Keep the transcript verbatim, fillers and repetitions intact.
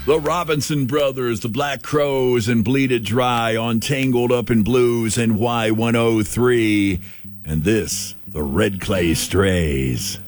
The Robinson Brothers, the Black Crows, and Bleed It Dry on Tangled Up in Blues and Y one oh three. And this, the Red Clay Strays.